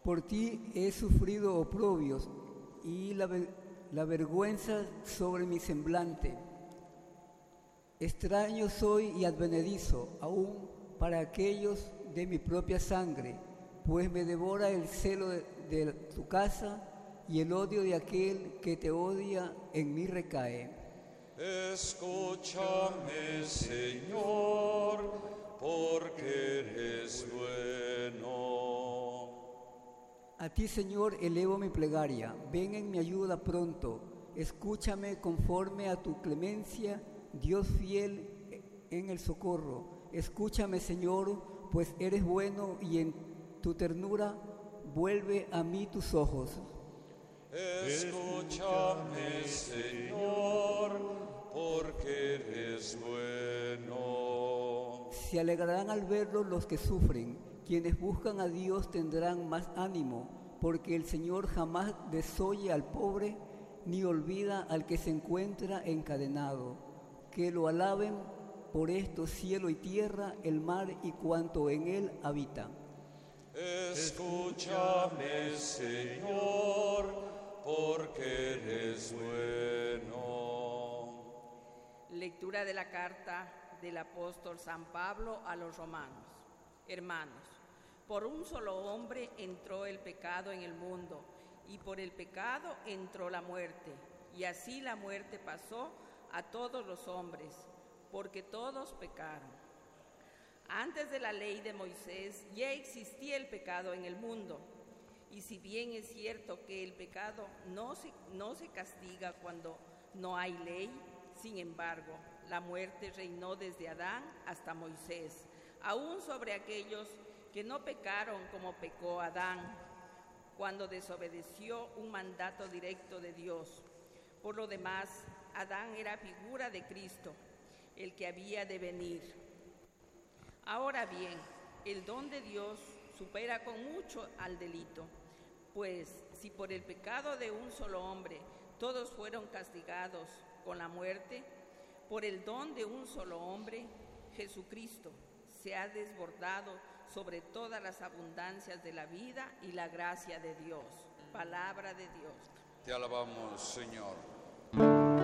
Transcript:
Por ti he sufrido oprobios y la vergüenza sobre mi semblante. Extraño soy y advenedizo, aún para aquellos de mi propia sangre, pues me devora el celo de tu casa y el odio de aquel que te odia en mí recae. Escúchame, Señor, porque eres bueno. A ti, Señor, elevo mi plegaria. Ven en mi ayuda pronto. Escúchame conforme a tu clemencia, Dios fiel en el socorro. Escúchame, Señor, pues eres bueno y en tu ternura vuelve a mí tus ojos. Escúchame, Señor, porque eres bueno. Se alegrarán al verlo los que sufren. Quienes buscan a Dios tendrán más ánimo, porque el Señor jamás desoye al pobre, ni olvida al que se encuentra encadenado. Que lo alaben por esto cielo y tierra, el mar y cuanto en él habita. Escúchame, Señor, porque eres bueno. Lectura de la carta del apóstol San Pablo a los romanos. Hermanos, por un solo hombre entró el pecado en el mundo, y por el pecado entró la muerte, y así la muerte pasó a todos los hombres, porque todos pecaron. Antes de la ley de Moisés ya existía el pecado en el mundo, y si bien es cierto que el pecado no se castiga cuando no hay ley, sin embargo, la muerte reinó desde Adán hasta Moisés, aún sobre aquellos que no pecaron como pecó Adán, cuando desobedeció un mandato directo de Dios. Por lo demás, Adán era figura de Cristo, el que había de venir. Ahora bien, el don de Dios supera con mucho al delito, pues si por el pecado de un solo hombre todos fueron castigados con la muerte, por el don de un solo hombre, Jesucristo, se ha desbordado sobre todas las abundancias de la vida y la gracia de Dios. Palabra de Dios. Te alabamos, Señor.